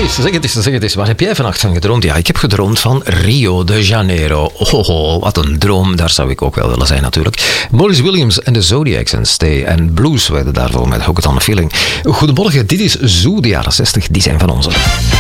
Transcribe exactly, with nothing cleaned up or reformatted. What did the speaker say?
eens, zeg het eens, zeg het eens. Waar heb jij vannacht van gedroomd? Ja, ik heb gedroomd van Rio de Janeiro. Oh, oh, oh, wat een droom. Daar zou ik ook wel willen zijn natuurlijk. Maurice Williams en de Zodiacs en Stay and Blues werden daarvoor met Hook It On A Feeling. Goedemorgen, dit is Zoo, de jaren zestig. Die zijn van ons.